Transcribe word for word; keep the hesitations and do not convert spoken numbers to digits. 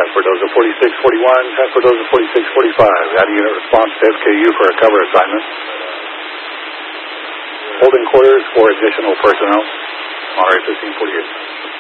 Transport Dozer forty-six forty-one, Transport Dozer forty-six forty-five. Adding unit response to S K U for a cover assignment. Holding quarters for additional personnel. Monterey fifteen forty-eight.